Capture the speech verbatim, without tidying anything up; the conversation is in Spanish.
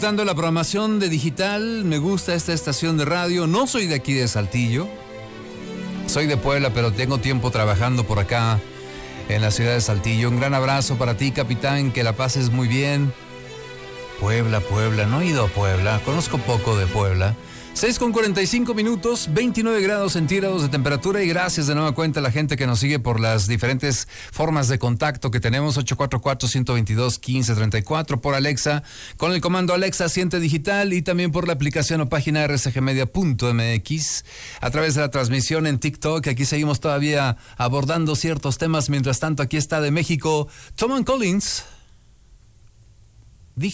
Dando la programación de digital, me gusta esta estación de radio. No soy de aquí de Saltillo, soy de Puebla, pero tengo tiempo trabajando por acá en la ciudad de Saltillo. Un gran abrazo para ti, capitán, que la pases muy bien. Puebla, Puebla, no he ido a Puebla, conozco poco de Puebla. seis con cuarenta y cinco minutos, veintinueve grados centígrados de temperatura, y gracias de nueva cuenta a la gente que nos sigue por las diferentes formas de contacto que tenemos. Ocho cuatro cuatro, uno dos dos, uno cinco tres cuatro por Alexa, con el comando Alexa Siente Digital, y también por la aplicación o página r c g media punto m x, a través de la transmisión en TikTok. Aquí seguimos todavía abordando ciertos temas. Mientras tanto, aquí está de México Tom Collins.